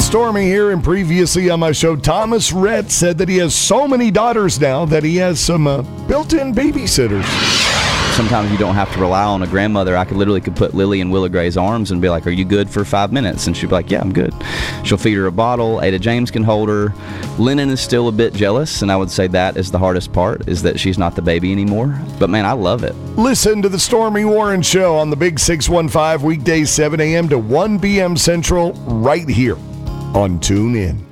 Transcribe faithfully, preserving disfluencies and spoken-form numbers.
Stormy here, and previously on my show, Thomas Rhett said that he has so many daughters now that he has some uh, built-in babysitters. Sometimes you don't have to rely on a grandmother. I could literally could put Lily in Willa Gray's arms and be like, are you good for five minutes? And she'd be like, yeah, I'm good. She'll feed her a bottle. Ada James can hold her. Lennon is still a bit jealous, and I would say that is the hardest part, is that she's not the baby anymore. But, man, I love it. Listen to the Stormy Warren Show on the Big six one five, weekdays seven a.m. to one p.m. Central, right here on TuneIn.